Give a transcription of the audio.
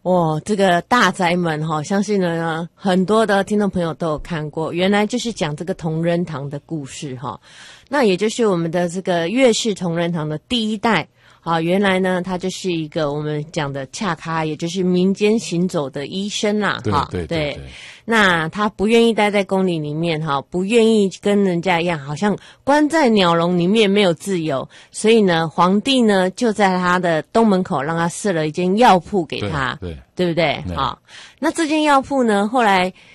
哦，这个大宅门哈，相信呢很多的听众朋友都有看过，原来就是讲这个同仁堂的故事哈。那也就是我们的这个岳氏同仁堂的第一代。好，原来呢，他就是一个我们讲的恰咖，也就是民间行走的医生啦。对。那他不愿意待在宫里面哈，不愿意跟人家一样，好像关在鸟笼里面没有自由。所以呢，皇帝呢就在他的东门口让他设了一间药铺给他，对不对？好，那这间药铺呢，后来